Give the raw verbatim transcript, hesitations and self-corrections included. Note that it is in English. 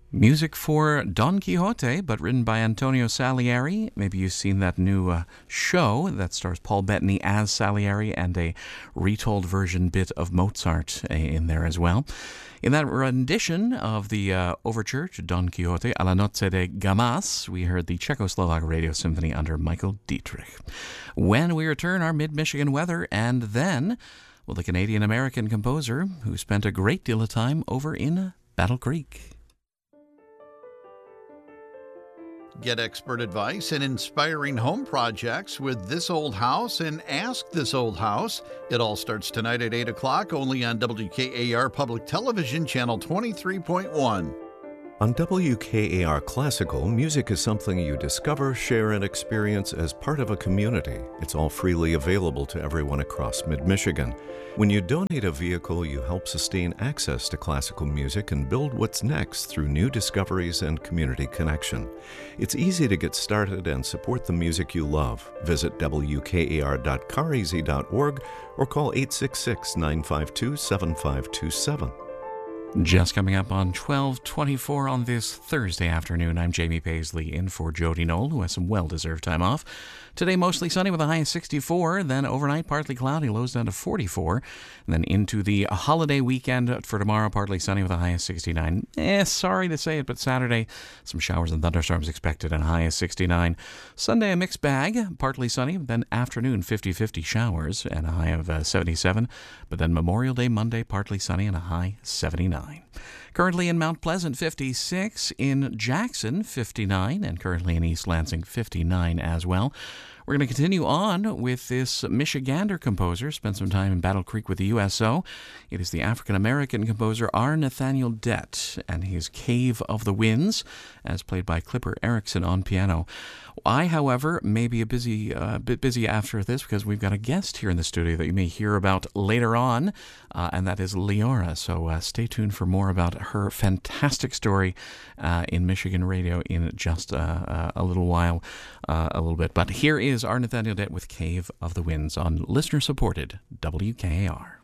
Music for Don Quixote, but written by Antonio Salieri. Maybe you've seen that new uh, show that stars Paul Bettany as Salieri and a retold version bit of Mozart uh, in there as well. In that rendition of the uh, overture to Don Quixote a la Noche de Gamas, we heard the Czechoslovak Radio Symphony under Michael Dietrich. When we return, our mid-Michigan weather, and then, well, the Canadian-American composer who spent a great deal of time over in Battle Creek. Get expert advice and inspiring home projects with This Old House and Ask This Old House. It all starts tonight at eight o'clock, only on W K A R Public Television, Channel twenty-three point one. On W K A R Classical, music is something you discover, share, and experience as part of a community. It's all freely available to everyone across mid-Michigan. When you donate a vehicle, you help sustain access to classical music and build what's next through new discoveries and community connection. It's easy to get started and support the music you love. Visit W K A R dot car E Z dot org or call eight six six, nine five two, seven five two seven. Just coming up on twelve twenty-four on this Thursday afternoon, I'm Jamie Paisley in for Jody Knoll, who has some well-deserved time off. Today, mostly sunny with a high of sixty-four, then overnight partly cloudy, lows down to forty-four, and then into the holiday weekend for tomorrow, partly sunny with a high of sixty-nine. Eh, sorry to say it, but Saturday, some showers and thunderstorms expected and a high of sixty-nine. Sunday, a mixed bag, partly sunny, then afternoon, fifty-fifty showers and a high of uh, seventy-seven, but then Memorial Day Monday, partly sunny and a high seventy-nine. Currently in Mount Pleasant, fifty-six, in Jackson, fifty-nine, and currently in East Lansing, fifty-nine as well. We're going to continue on with this Michigander composer, spent some time in Battle Creek with the U S O. It is the African-American composer R. Nathaniel Dett and his Cave of the Winds, as played by Clipper Erickson on piano. I, however, may be a busy, uh, bit busy after this because we've got a guest here in the studio that you may hear about later on, uh, and that is Leora. So uh, stay tuned for more about her fantastic story uh, in Michigan radio in just uh, uh, a little while, uh, a little bit. But here is R. Nathaniel Dett with Cave of the Winds on listener-supported W K A R.